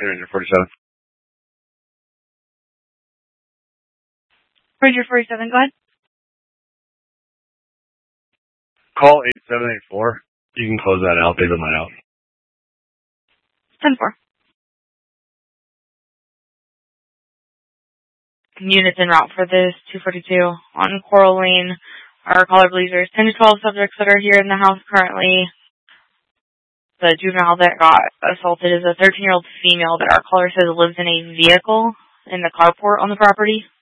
Ranger 47. Ranger 47, go ahead. Call 8784. You can close that out. They don't mind out. 10-4. Units en route for this 242 on Coral Lane. Our caller believes there's 10 to 12 subjects that are here in the house currently. The juvenile that got assaulted is a 13-year-old female that our caller says lives in a vehicle in the carport on the property.